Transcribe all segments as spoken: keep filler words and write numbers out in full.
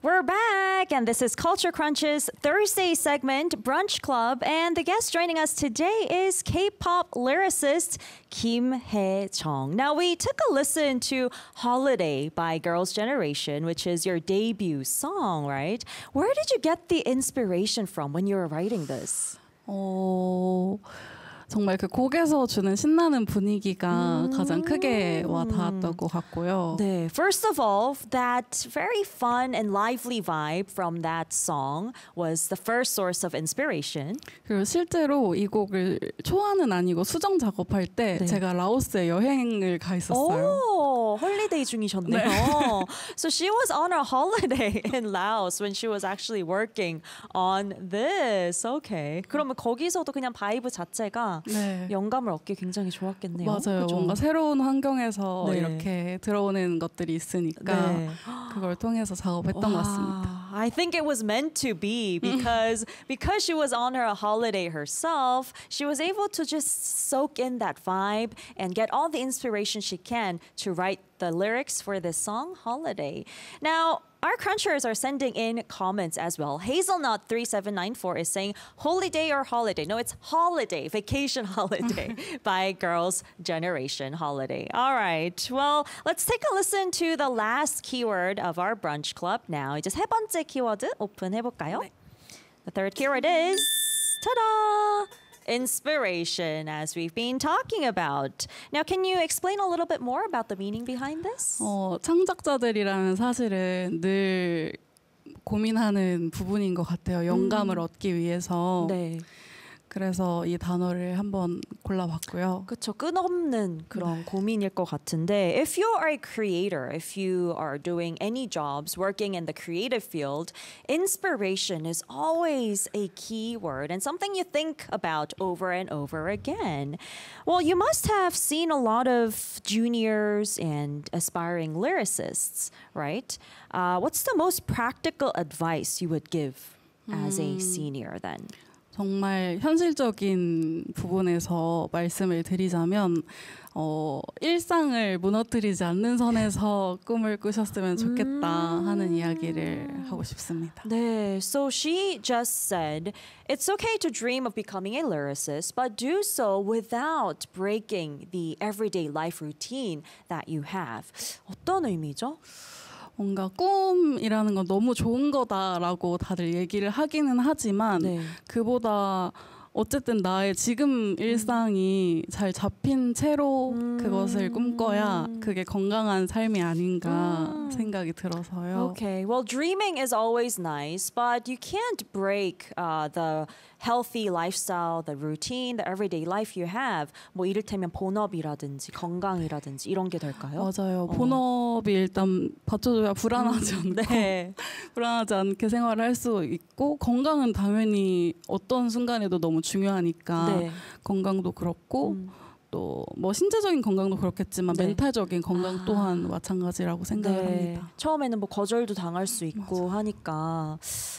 We're back, and this is Culture Crunch's Thursday segment, Brunch Club, and the guest joining us today is K-pop lyricist Kim Hae-jung. Now, we took a listen to Holiday by Girls' Generation, which is your debut song, right? Where did you get the inspiration from when you were writing this? 어... 정말 그 곡에서 주는 신나는 분위기가 음~ 가장 크게 와 닿았던 것 같고요. 네, first of all, that very fun and lively vibe from that song was the first source of inspiration. 그리고 실제로 이 곡을 초안은 아니고 수정 작업할 때 네. 제가 라오스에 여행을 가 있었어요. 오, 홀리데이 중이셨네요. 네. So she was on a holiday in Laos when she was actually working on this. Okay. 그러면 거기서도 그냥 바이브 자체가 네. 영감을 얻기 굉장히 좋았겠네요. 맞아요. 그렇죠? 뭔가 새로운 환경에서 네. 이렇게 들어오는 것들이 있으니까 네. 그걸 통해서 작업했던 와, 것 같습니다. I think it was meant to be because because she was on her holiday herself, she was able to just soak in that vibe and get all the inspiration she can to write the lyrics for this song, Holiday. Now, our crunchers are sending in comments as well. Hazelnut three seven nine four is saying, holiday or holiday? No, it's holiday, vacation holiday by Girls' Generation Holiday. All right, well, let's take a listen to the last keyword of our brunch club now. 이제 세 번째 키워드 오픈해볼까요? 네. The third keyword is, ta-da! Inspiration, as we've been talking about. Now, can you explain a little bit more about the meaning behind this? 어, 창작자들이라면 사실은 늘 고민하는 부분인 것 같아요. 영감을 음. 얻기 위해서. 네. 그래서 이 단어를 한번 골라봤고요. 그렇죠. 끝없는 그런 네. 고민일 것 같은데 if you are a creator, if you are doing any jobs working in the creative field, inspiration is always a key word and something you think about over and over again. Well, you must have seen a lot of juniors and aspiring lyricists, right? Uh, what's the most practical advice you would give as a senior then? 정말 현실적인 부분에서 말씀을 드리자면 어, 일상을 무너뜨리지 않는 선에서 꿈을 꾸셨으면 좋겠다 하는 이야기를 하고 싶습니다. 네, so she just said it's okay to dream of becoming a lyricist, but do so without breaking the everyday life routine that you have. 어떤 의미죠? 뭔가 꿈이라는 건 너무 좋은 거다라고 다들 얘기를 하기는 하지만 네. 그보다 어쨌든 나의 지금 일상이 음. 잘 잡힌 채로 음. 그것을 꿈꿔야 그게 건강한 삶이 아닌가 음. 생각이 들어서요. Okay, well, dreaming is always nice, but you can't break uh, the healthy lifestyle, the routine, the everyday life you have. 뭐 이를테면 본업이라든지 건강이라든지 이런 게 될까요? 맞아요. 어. 본업이 일단 받쳐줘야 불안하지 않고 네. 불안하지 않게 생활을 할 수 있고 건강은 당연히 어떤 순간에도 너무 중요하니까 네. 건강도 그렇고 음. 또 뭐 신체적인 건강도 그렇겠지만 네. 멘탈적인 건강 아. 또한 마찬가지라고 생각을 네. 합니다. 처음에는 뭐 거절도 당할 수 있고 맞아. 하니까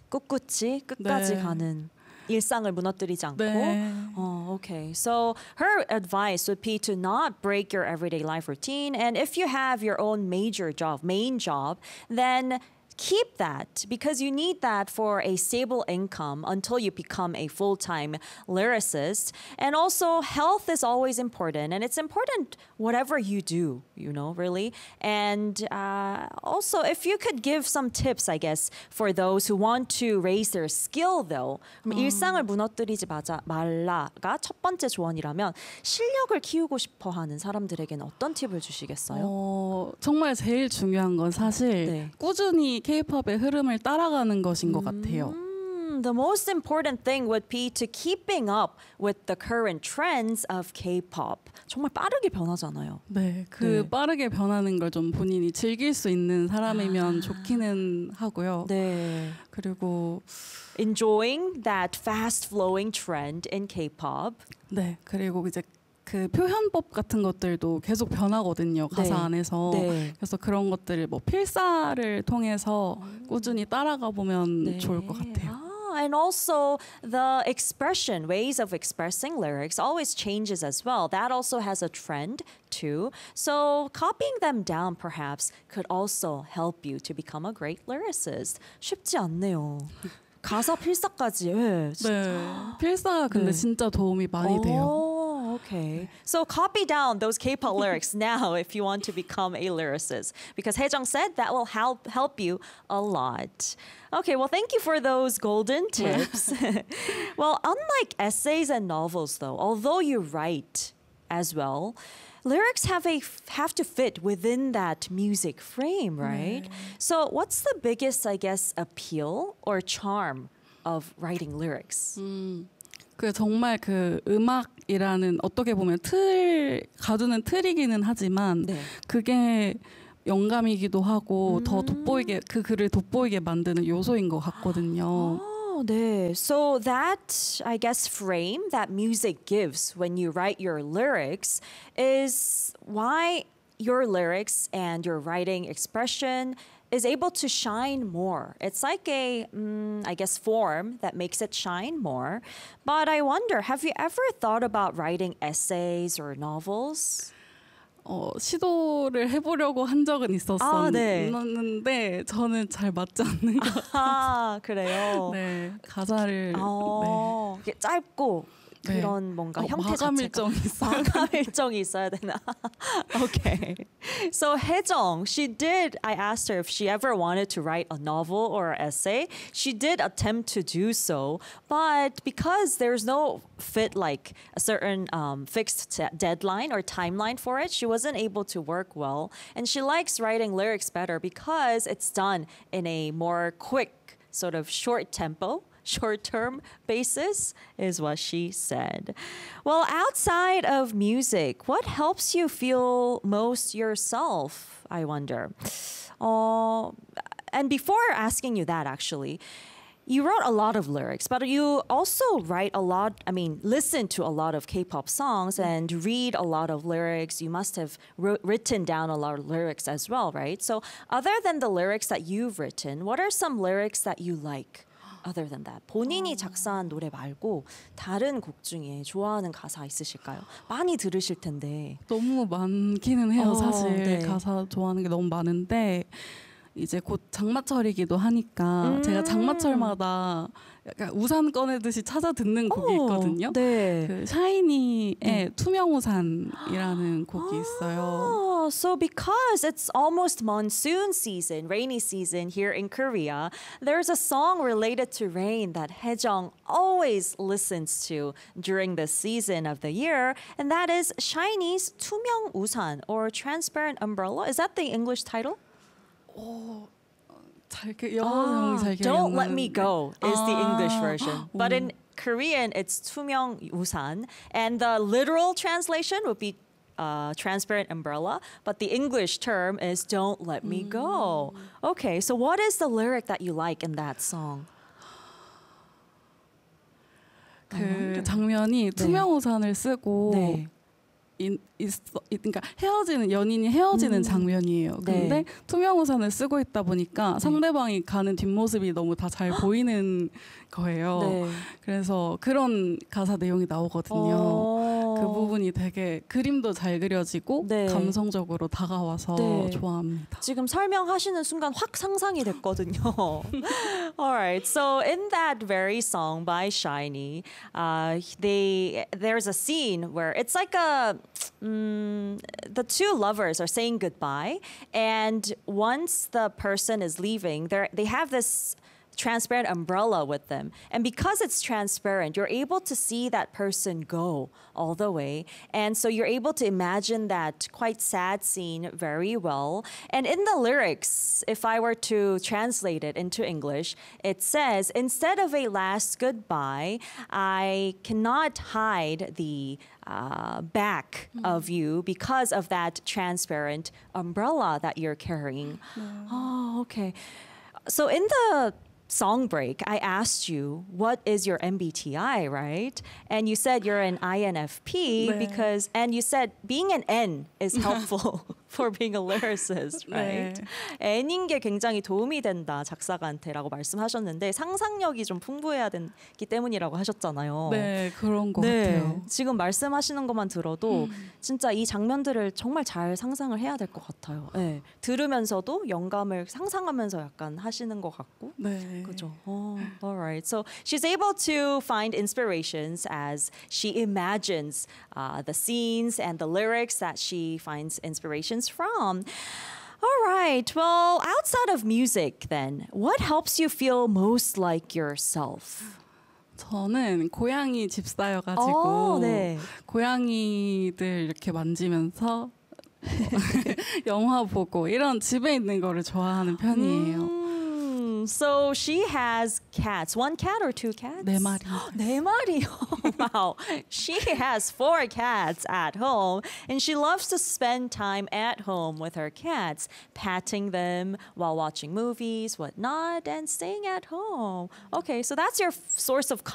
꿋꿋이 끝까지 네. 가는 일상을 무너뜨리지 않고. 네. Oh, okay. So her advice would be to not break your everyday life routine, and if you have your own major job, main job, then keep that because you need that for a stable income until you become a full-time lyricist. And also health is always important, and it's important whatever you do, you know, really. And uh, also if you could give some tips, I guess, for those who want to raise their skill though. 음. 일상을 무너뜨리지 마자, 말라가 첫 번째 조언이라면 실력을 키우고 싶어 하는 사람들에게는 어떤 팁을 주시겠어요? 어, 정말 제일 중요한 건 사실 네. 꾸준히 K-팝의 흐름을 따라가는 것인 것 같아요. The most important thing would be to keeping up with the current trends of K-pop. 정말 빠르게 변하잖아요. 네, 그 네. 빠르게 변하는 걸 좀 본인이 즐길 수 있는 사람이면 아. 좋기는 하고요. 네. 그리고 enjoying that fast-flowing trend in K-pop. 네, 그리고 이제 그 표현법 같은 것들도 계속 변하거든요. 가사 네. 안에서. 네. 그래서 그런 것들을 뭐 필사를 통해서 꾸준히 따라가 보면 네. 좋을 것 같아요. 아, and also the expression, ways of expressing lyrics always changes as well. That also has a trend too. So copying them down perhaps could also help you to become a great lyricist. 쉽지 않네요. 가사 필사까지. 예, 네. 필사가 근데 네. 진짜 도움이 많이 돼요. Oh, okay. So copy down those K-pop lyrics now if you want to become a lyricist, because Haejung said that will help help you a lot. Okay, well, thank you for those golden tips. Well, unlike essays and novels, though, although you write as well, lyrics have a have to fit within that music frame, right? 네. So, what's the biggest, I guess, appeal or charm of writing lyrics? 음, 그 정말 그 음악이라는 어떻게 보면 틀 가두는 틀이기는 하지만 네. 그게 영감이기도 하고 더 돋보이게 그 글을 돋보이게 만드는 요소인 것 같거든요. Oh, 네. So that, I guess, frame that music gives when you write your lyrics is why your lyrics and your writing expression is able to shine more. It's like a, mm, I guess, form that makes it shine more. But I wonder, have you ever thought about writing essays or novels? 어, 시도를 해보려고 한 적은 아, 네. 있었는데 저는 잘 맞지 않는 것 같아요. 아, 그래요? 네, 가사를 어, 이게 짧고 네. 그런 뭔가 어, 형태 마감 자체가 일정이 있어요. 마감 일정이 있어야 되나? Okay. So Haejung, she did. I asked her if she ever wanted to write a novel or an essay. She did attempt to do so, but because there's no fit like a certain um, fixed t- deadline or timeline for it, she wasn't able to work well. And she likes writing lyrics better because it's done in a more quick, sort of short tempo. Short-term basis is what she said. Well, outside of music, what helps you feel most yourself, I wonder? Uh, and before asking you that, actually, you wrote a lot of lyrics, but you also write a lot, I mean, listen to a lot of K-pop songs and read a lot of lyrics. You must have wrote, written down a lot of lyrics as well, right? So other than the lyrics that you've written, what are some lyrics that you like? Other than that, 본인이 작사한 노래 말고 다른 곡 중에 좋아하는 가사 있으실까요? 많이 들으실 텐데. 너무 많기는 해요. 어, 사실 네. 가사 좋아하는 게 너무 많은데 이제 곧 장마철이기도 하니까 음. 제가 장마철마다 약간 우산 꺼내듯이 찾아 듣는 곡이 있거든요. 네. 그 샤이니의 투명 우산이라는 곡이 있어요. Oh, so because it's almost monsoon season, rainy season here in Korea, there's a song related to rain that Haejung always listens to during the season of the year, and that is SHINee's 투명 우산 or transparent umbrella. Is that the English title? 잘 그- 영어 Ah, 잘 기억이 Don't 안 Let Me 나는데. Go is the English 아, version. But in Korean, it's 투명 우산. And the literal translation would be uh, transparent umbrella. But the English term is Don't Let Me Go. Okay, so what is the lyric that you like in that song? 그 장면이 투명 우산을 쓰고 네. 인, 있어, 그러니까 헤어지는 연인이 헤어지는 음. 장면이에요. 네. 근데 투명 우산을 쓰고 있다 보니까 상대방이 가는 뒷모습이 너무 다 잘 보이는 거예요. 네. 그래서 그런 가사 내용이 나오거든요. 어. 그 부분이 되게 그림도 잘 그려지고 네. 감성적으로 다가와서 네. 좋아합니다. 지금 설명하시는 순간 확 상상이 됐거든요. Alright, so in that very song by SHINee, uh, they there's a scene where it's like a um, the two lovers are saying goodbye, and once the person is leaving, they they have this transparent umbrella with them. And because it's transparent, you're able to see that person go all the way. And so you're able to imagine that quite sad scene very well. And in the lyrics, if I were to translate it into English, it says, instead of a last goodbye, I cannot hide the uh, back mm. of you because of that transparent umbrella that you're carrying. Mm. Oh, okay. So in the song break, I asked you, what is your M B T I, right? And you said you're an I N F P 네. because, and you said being an N is helpful for being a lyricist, right? 네. 애닌 게 굉장히 도움이 된다 작사가한테라고 말씀하셨는데 상상력이 좀 풍부해야 되기 때문이라고 하셨잖아요. 네, 그런 것 네, 같아요. 지금 말씀하시는 것만 들어도 음. 진짜 이 장면들을 정말 잘 상상을 해야 될 것 같아요. 네, 들으면서도 영감을 상상하면서 약간 하시는 것 같고. 네. 그죠. Oh, all right. So she's able to find inspirations as she imagines uh, the scenes and the lyrics that she finds inspirations from. All right. Well, outside of music, then, what helps you feel most like yourself? 저는 고양이 집사여가지고 어, 네. 고양이들 이렇게 만지면서 영화 보고 이런 집에 있는 거를 좋아하는 편이에요. Mm, so she has cats. One cat or two cats? 네 마리. 네 마리. Wow. She has four cats at home and she loves to spend time at home with her cats, patting them while watching movies, whatnot, and staying at home. Okay, so that's your f- source of